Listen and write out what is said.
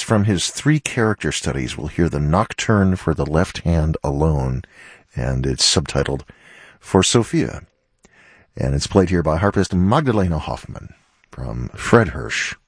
from his 3 character studies. We'll hear the Nocturne for the Left Hand Alone, and it's subtitled For Sophia. And it's played here by harpist Magdalena Hoffmann from Fred Hirsch.